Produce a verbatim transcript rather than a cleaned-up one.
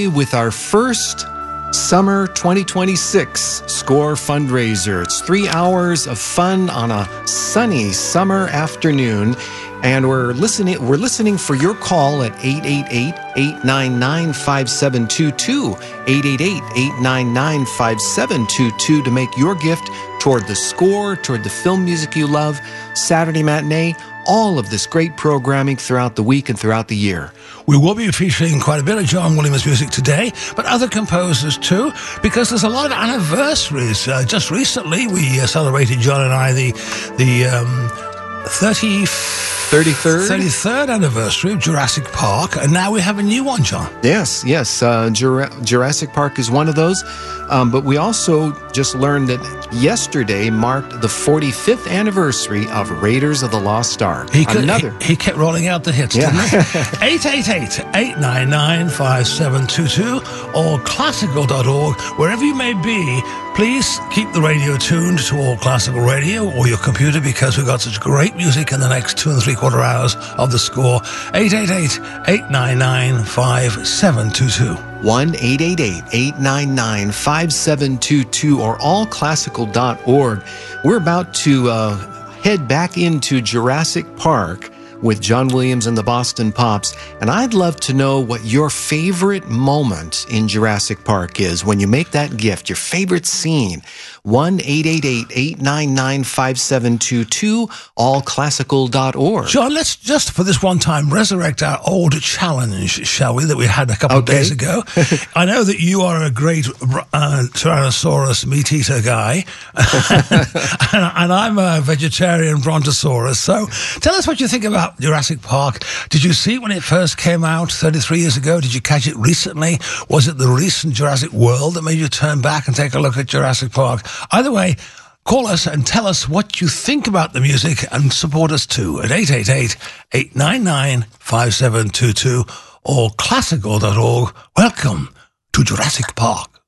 with our first Summer twenty twenty-six Score fundraiser. It's three hours of fun on a sunny summer afternoon, and we're listening we're listening for your call at eight eight eight, eight nine nine, five seven two two, eight eight eight, eight nine nine, five seven two two to make your gift toward the Score, toward the film music you love, Saturday matinee, all of this great programming throughout the week and throughout the year. We will be featuring quite a bit of John Williams music today, but other composers too, because there's a lot of anniversaries. Uh, just recently, we uh, celebrated, John and I, the the um, thirty-third? thirty-third anniversary of Jurassic Park, and now we have a new one, John. Yes, yes. Uh, Jura- Jurassic Park is one of those, um, but we also just learned that yesterday marked the forty-fifth anniversary of Raiders of the Lost Ark. He, could, Another. he, he kept rolling out the hits, Yeah. didn't he? eight eight eight, eight nine nine, five seven two two or classical dot org. Wherever you may be, please keep the radio tuned to All Classical Radio or your computer, because we've got such great music in the next two and three quarter hours of the Score. eight eight eight, eight nine nine, five seven two two. one eight eight eight, eight nine nine, five seven two two or all classical dot org. We're about to uh, head back into Jurassic Park with John Williams and the Boston Pops, and I'd love to know what your favorite moment in Jurassic Park is when you make that gift, your favorite scene. one eight eight eight, eight nine nine, five seven two two, all classical dot org. John, let's just for this one time resurrect our old challenge, shall we, that we had a couple Okay. of days ago. I know that you are a great uh, Tyrannosaurus meat-eater guy, and, and I'm a vegetarian Brontosaurus. So tell us what you think about Jurassic Park. Did you see it when it first came out thirty-three years ago? Did you catch it recently? Was it the recent Jurassic World that made you turn back and take a look at Jurassic Park? Either way, call us and tell us what you think about the music and support us too at eight eight eight, eight nine nine, five seven two two or classical dot org. Welcome to Jurassic Park.